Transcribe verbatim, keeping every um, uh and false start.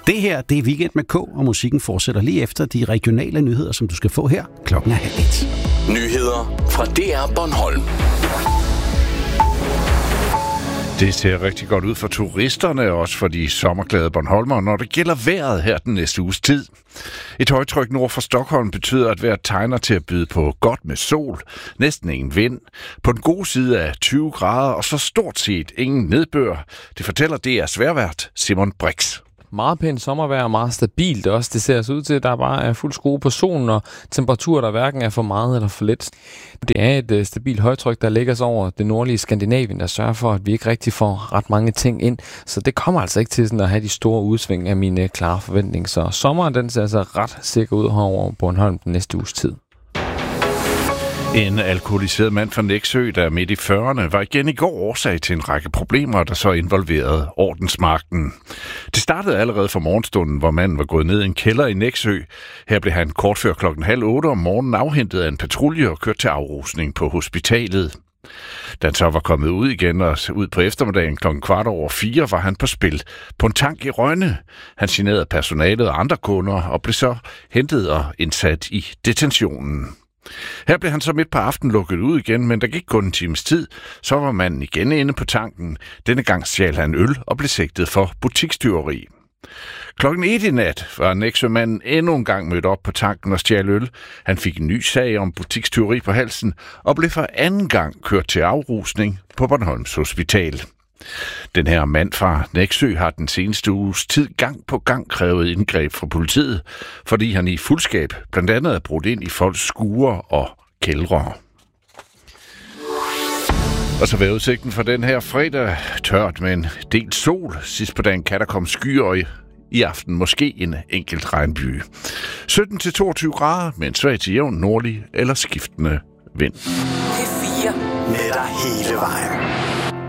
Det her, det er Weekend med K, og musikken fortsætter lige efter de regionale nyheder, som du skal få her. Klokken er halv et. Nyheder fra D R Bornholm. Det ser rigtig godt ud for turisterne, også for de sommerglade Bornholmere, når det gælder vejret her den næste uges tid. Et højtryk nord for Stockholm betyder, at vejret tegner til at byde på godt med sol, næsten ingen vind, på den gode side af tyve grader, og så stort set ingen nedbør. Det fortæller D R's vejrvært Simon Brix. Meget pænt sommervejr og meget stabilt også. Det ser ud til, at der bare er fuld skrue på solen, og temperaturer, der hverken er for meget eller for lidt. Det er et uh, stabilt højtryk, der ligger sig over det nordlige Skandinavien, der sørger for, at vi ikke rigtig får ret mange ting ind. Så det kommer altså ikke til sådan at have de store udsving af mine klare forventninger. Så sommeren, den ser altså ret sikker ud herovre på Bornholm den næste uges tid. En alkoholiseret mand fra Nexø, der er midt i fyrrerne, var igen i går årsag til en række problemer, der så involverede ordensmagten. Det startede allerede fra morgenstunden, hvor manden var gået ned i en kælder i Nexø. Her blev han kort før klokken halv otte om morgenen afhentet af en patrulje og kørt til afrusning på hospitalet. Da han så var kommet ud igen og ud på eftermiddagen klokken kvart over fire, var han på spil på en tank i Rønne. Han generede personalet og andre kunder og blev så hentet og indsat i detentionen. Her blev han så midt på aftenen lukket ud igen, men der gik kun en times tid. Så var manden igen inde på tanken. Denne gang stjal han øl og blev sigtet for butikstyveri. Klokken et i nat var Nexø-manden endnu en gang mødt op på tanken og stjal øl. Han fik en ny sag om butikstyveri på halsen og blev for anden gang kørt til afrusning på Bornholms Hospital. Den her mand fra Nexø har den seneste uges tid gang på gang krævet indgreb fra politiet, fordi han i fuldskab blandt andet er brudt ind i folks skure og kældre. Og så var udsigten for den her fredag tørt med en del sol. Sidst på dagen kan der komme skyer, og i aften måske en enkelt regnby. sytten til toogtyve grader med en svag til jævn nordlig eller skiftende vind. P fire med dig hele vejen.